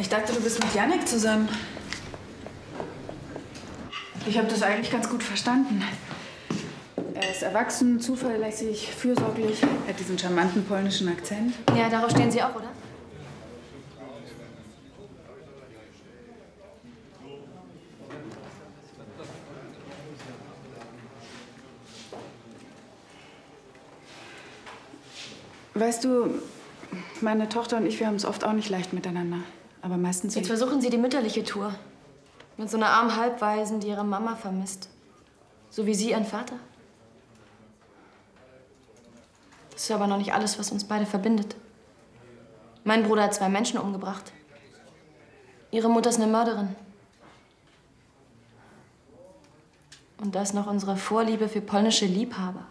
Ich dachte, du bist mit Jannik zusammen. Ich habe das eigentlich ganz gut verstanden. Er ist erwachsen, zuverlässig, fürsorglich, hat diesen charmanten polnischen Akzent. Ja, darauf stehen Sie auch, oder? Weißt du, meine Tochter und ich, wir haben es oft auch nicht leicht miteinander. Aber meistens... Jetzt versuchen Sie die mütterliche Tour. Mit so einer armen Halbwaisen, die ihre Mama vermisst. So wie Sie ihren Vater. Das ist aber noch nicht alles, was uns beide verbindet. Mein Bruder hat 2 Menschen umgebracht. Ihre Mutter ist eine Mörderin. Und da ist noch unsere Vorliebe für polnische Liebhaber.